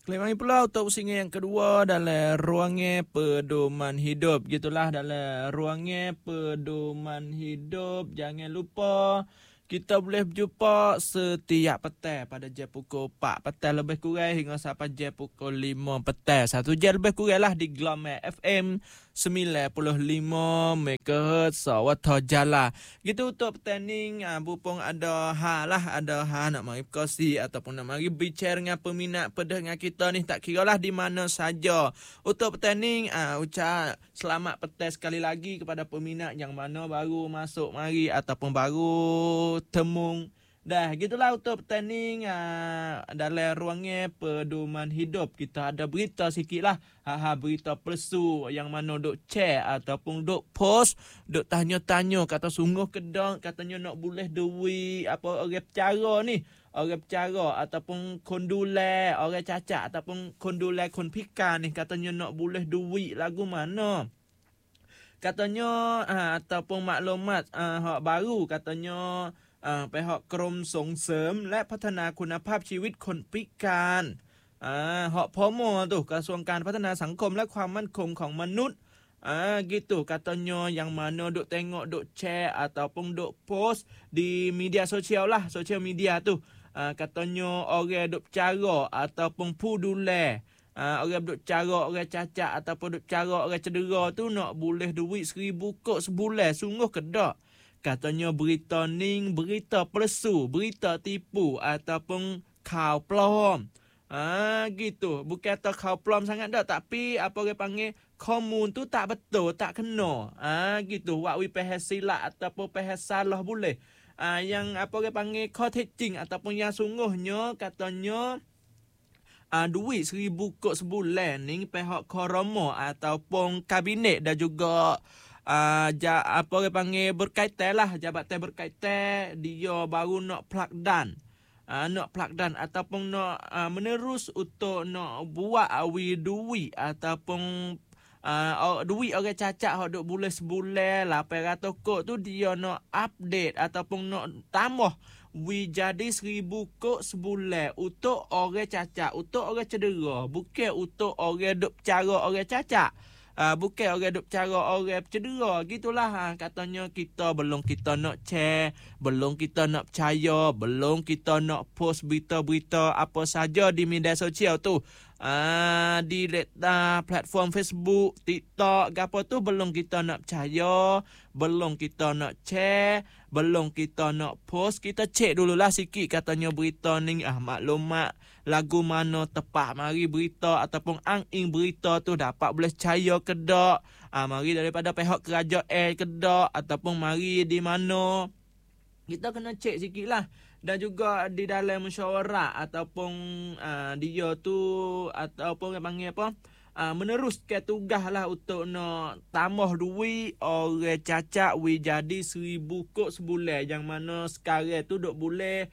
Klik mari pula untuk pusingan yang kedua dalam ruangnya pedoman hidup. Gitulah dalam ruangnya pedoman hidup. Jangan lupa kita boleh berjumpa setiap petang pada jam pukul 4 petang lebih kurang hingga sampai jam pukul 5 petang. 1 jam lebih kurang lah di Glamour FM 95 MHz Sawatha Jala. Gitu untuk pertanding berhubung ada nak mari berkongsi ataupun nak mari bicara dengan peminat pendengar kita ni, tak kira lah di mana saja. Untuk pertanding ucap selamat petang sekali lagi kepada peminat yang mana baru masuk mari ataupun baru temung. Dah gitulah untuk pertanding dalam ruangnya pedoman hidup. Kita ada berita sikit lah. Berita plesu yang mana duk share ataupun duk post, duk tanya-tanya kata sungguh kedang katanya nak boleh duit apa orang bercara ni. Orang bercara ataupun kondule orang cacat ataupun kondule kon pikan ni katanya nak boleh duit lagu mana. Katanya ataupun maklumat hak baru katanya pihak Krom Songsemและพัฒนาคุณภาพชีวิตคนพิการhak POMO tu กระทรวงการพัฒนาสังคมและความมั่นคงของมนุษย์ gitu katanya yang mana duk tengok duk share ataupun duk post di media sosial lah, sosial media tu katanya orang duk bercara ataupun peduli orang duk cara orang cacat ataupun duk cara orang cedera tu nak boleh duit 1,000 kok sebulan. Sungguh ke tak? Katanya berita ning, berita palsu, berita tipu ataupun khao plom. Gitu. Bukan kata khao plom sangat dah, tapi apa orang panggil komun tu tak betul, tak kena. Gitu. Wak wi pehas silap ataupun pehas salah boleh. Yang apa orang panggil co-teaching ataupun yang sungguhnya katanya duit 1,000 kok sebulan ni pihak Koromo ataupun kabinet dan juga apa orang panggil berkaitan lah, jabatan berkaitan dia baru nak plakdan ataupun nak menerus untuk nak buat awi duit ataupun duit orang cacat hak duk boleh sebulan 800 kok tu dia nak update ataupun nak tambah jadi 1,000 kok sebulan untuk orang cacat, untuk orang cedera, bukan untuk orang duk cara orang cacat. Bukan orang duk cara orang cedera. Gitulah katanya kita nak share, belum kita nak percaya, belum kita nak post berita-berita apa saja di media sosial tu. Di platform Facebook, TikTok, apa tu belum kita nak percaya, belum kita nak share, belum kita nak post. Kita cek dululah sikit katanya berita ni maklumat lagu mana tepat mari berita ataupun angin berita tu dapat boleh percaya ke tak. Mari daripada pihak kerajaan ke tak ataupun mari di mana. Kita kena cek sikit lah. Dan juga di dalam mesyuarat ataupun dia tu ataupun orang panggil apa, meneruskan tugas lah untuk nak tambah duit orang cacat jadi 1,000 kok sebulan, yang mana sekarang tu duk boleh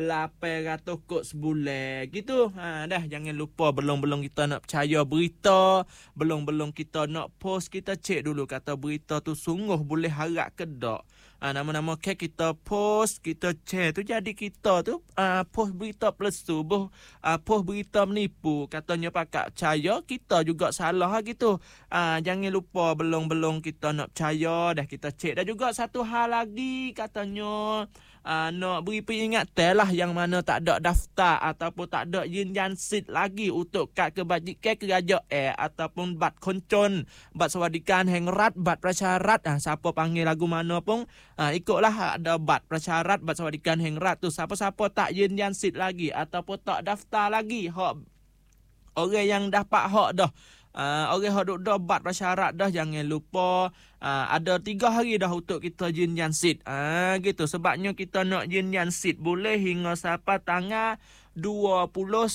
800 kok sebulan. Gitu. Dah jangan lupa belum kita nak percaya berita, belum kita nak post, kita cek dulu kata berita tu sungguh boleh harap ke tak. Nama-nama kita post, kita share tu jadi kita tu post berita palsu, post berita menipu, katanya pakak percaya, kita juga salah gitu. Jangan lupa belum kita nak percaya, dah kita cek. Dan juga satu hal lagi katanya nak beri peringatan lah yang mana tak ada daftar ataupun tak ada yin yan sit lagi untuk kad kebajikan kerajaan ataupun bat koncon, bat sawadikan hengrat, bat prasyarat. Siapa panggil lagu mana pun ikutlah ada bat prasyarat, bat sawadikan hengrat tu. Siapa-siapa tak yin yan sit lagi ataupun tak daftar lagi, hak orang yang dapat hak dah, orang hak duk dah bat prasyarat dah, jangan lupa ada 3 hari dah untuk kita yin yan sit. Gitu. Sebabnya kita nak yin yan sit boleh hingga sampai tanggal 21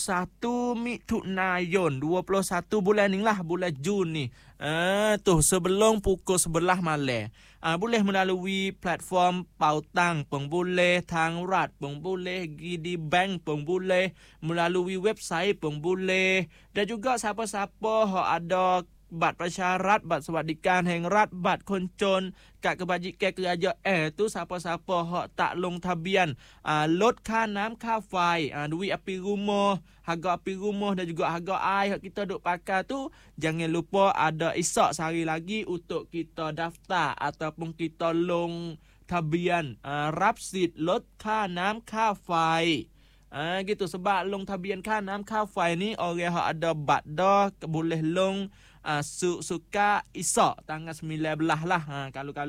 Mitunayon, 21 bulan ni lah, bulan Jun ni. Tu sebelum pukul 11 malam. Boleh melalui platform Pautang pun boleh, Thang Rat pun boleh, Gidi Bank pun boleh, melalui website pun boleh. Dan juga siapa-siapa ada บัตรประชารัฐบัตรสวัสดิการแห่งรัฐบัตรคนจนกับkebajikan kerajaan tu siapa-siapa hak tak log tabian lodค่าน้ำค่าไฟduit api rumah harga api rumah dan juga harga air hak kita duk pakai tu jangan lupa ada esok sehari lagi untuk kita daftar ataupun kita log tabian รับสิทธิ์ลดค่าน้ำค่าไฟgitu sebab long tabian ค่าน้ำค่าไฟนี่ orang hak ada bat dah boleh long suka esok tanggal 19 lah kalau